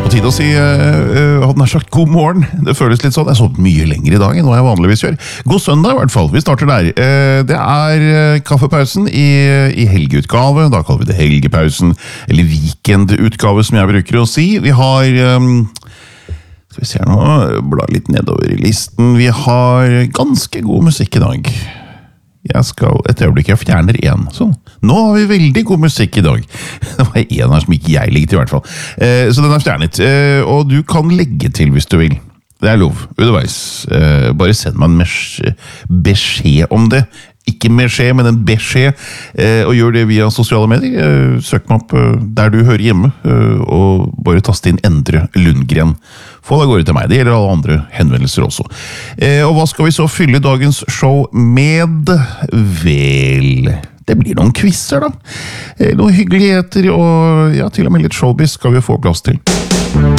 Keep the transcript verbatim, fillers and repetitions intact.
På tide å si, uh, hadde nær sagt god morgen. Det føles litt sånn, jeg så mye lenger i dag enn hva jeg vanligvis gjør. God søndag i hvert fall, vi starter der. Uh, det er uh, kaffepausen i, i helgeutgave, da kaller vi det helgepausen, eller weekendutgave som jeg bruker å si. Vi har, um, skal vi se her nå, bla litt nedover i listen. Vi har ganske god musikk i dag. Jeg skal, et øyeblikk, jeg fjerner en. Sånn. Nå har vi veldig god musikk i dag. Det var en her som ikke jeg likte i hvert fall. Eh, så den er fjernet. Eh, og du kan legge til hvis du vil. Det er lov, underveis. Eh, bare send meg en beskjed om det. Ikke med skje, men en beskjed. Eh, og gjør det via sosiale medier. Eh, søk meg opp eh, der du hører hjemme. Eh, og bare taste inn Endre Lundgren. Få det går ut til meg. Det gjelder alle andre henvendelser også. Eh, og hva skal vi så fylle dagens show med? Vel, det blir noen quizzer da. Eh, noen hyggeligheter og ja, til og med litt showbiz skal vi få plass til.